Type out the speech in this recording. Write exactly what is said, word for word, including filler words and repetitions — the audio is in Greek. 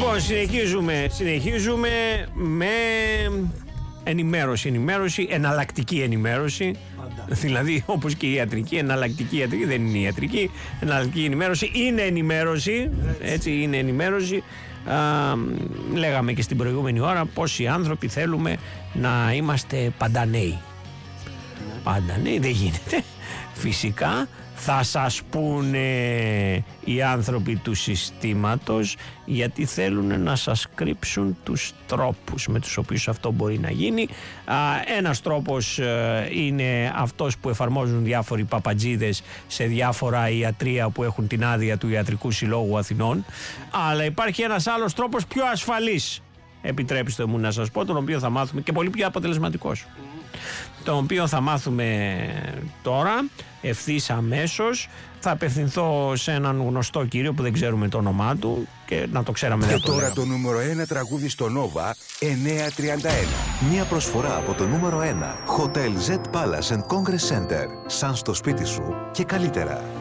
Λοιπόν, συνεχίζουμε, συνεχίζουμε με ενημέρωση, ενημέρωση, εναλλακτική ενημέρωση. Πάντα. Δηλαδή, όπως και η ιατρική, εναλλακτική ιατρική δεν είναι ιατρική, εναλλακτική ενημέρωση είναι ενημέρωση, έτσι είναι ενημέρωση. Α, λέγαμε και στην προηγούμενη ώρα πως οι άνθρωποι θέλουμε να είμαστε πάντα νέοι. Πάντα νέοι, δεν γίνεται. Φυσικά θα σας πούνε οι άνθρωποι του συστήματος, γιατί θέλουν να σας κρύψουν τους τρόπους με τους οποίους αυτό μπορεί να γίνει. Α, ένας τρόπος ε, είναι αυτός που εφαρμόζουν διάφοροι παπατζίδες σε διάφορα ιατρεία που έχουν την άδεια του Ιατρικού Συλλόγου Αθηνών, αλλά υπάρχει ένας άλλος τρόπος πιο ασφαλής, επιτρέψτε μου να σας πω, τον οποίο θα μάθουμε, και πολύ πιο αποτελεσματικός, τον οποίο θα μάθουμε τώρα ευθύς αμέσως. Θα απευθυνθώ σε έναν γνωστό κύριο που δεν ξέρουμε το όνομά του και να το ξέραμε. Και τώρα το νούμερο ένα τραγούδι στο Nova εννιακόσια τριάντα ένα. Μια προσφορά από το νούμερο ένα Hotel Z Palace and Congress Center. Σαν στο σπίτι σου και καλύτερα.